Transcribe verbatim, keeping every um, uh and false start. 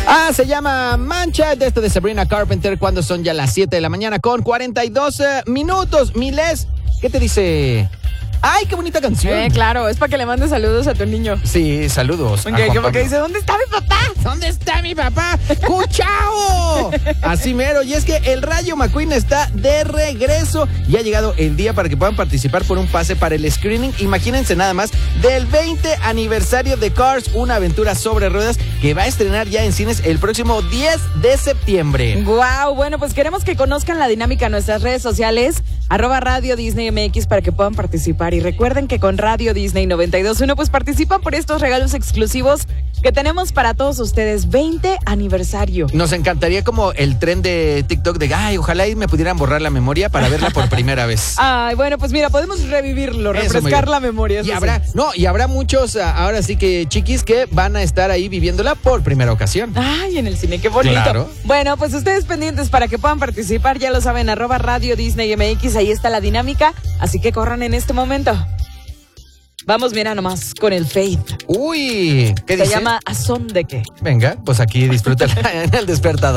Ah, se llama Mancha, de esto de Sabrina Carpenter, cuando son ya las siete de la mañana con cuarenta y dos minutos. Miles, ¿qué te dice? ¡Ay, qué bonita canción! Eh, claro, es para que le mandes saludos a tu niño. Sí, saludos. Okay, que porque dice, ¿dónde está mi papá? ¿Dónde está mi papá? ¡Cuchao! Así mero. Y es que el Rayo McQueen está de regreso y ha llegado el día para que puedan participar por un pase para el screening. Imagínense nada más, del veinte aniversario de Cars, una aventura sobre ruedas que va a estrenar ya en cines el próximo diez de septiembre. Wow, bueno, pues queremos que conozcan la dinámica en nuestras redes sociales, arroba Radio Disney M X, para que puedan participar. Y recuerden que con Radio Disney noventa y dos punto uno pues participan por estos regalos exclusivos que tenemos para todos ustedes. veinte aniversario. Nos encantaría como el tren de TikTok de, ay, ojalá y me pudieran borrar la memoria para verla por primera vez. Ay, bueno, pues mira, podemos revivirlo, Eso, refrescar la memoria. Y habrá, sí. no, y habrá muchos, ahora sí que chiquis, que van a estar ahí viviéndola por primera ocasión. Ay, en el cine, qué bonito. Claro. Bueno, pues ustedes pendientes para que puedan participar, ya lo saben, arroba Radio Disney M X, ahí está la dinámica, así que corran en este momento. Vamos, mira nomás, con el Faith. Uy, ¿qué Se dice? llama ¿A son de qué? Venga, pues aquí disfrútala en el despertador.